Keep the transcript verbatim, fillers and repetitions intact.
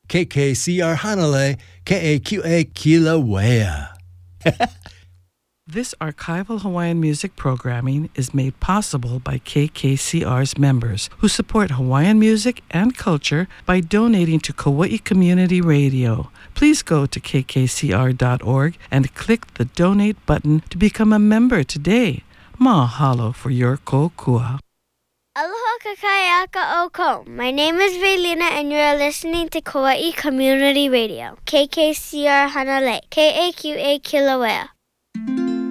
K K C R Hanalei, K A Q A Kilauea. This archival Hawaiian music programming is made possible by K K C R's members who support Hawaiian music and culture by donating to Kauai Community Radio. Please go to k k c r dot org and click the donate button to become a member today. Mahalo for your kokua. Aloha kakayaka oko. My name is Vaylina and you are listening to Kauai Community Radio. K K C R Hanalei, K A Q A Kilauea.